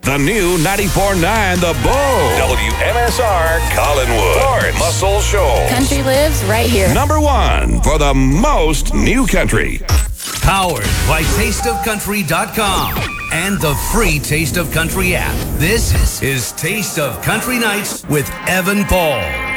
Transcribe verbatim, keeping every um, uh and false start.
the new ninety-four point nine The Bull. W M S R Collinwood. Florence. Muscle Shoals. Country lives right here. Number one for the most new country. Powered by taste of country dot com and the free Taste of Country app. This is Taste of Country Nights with Evan Paul.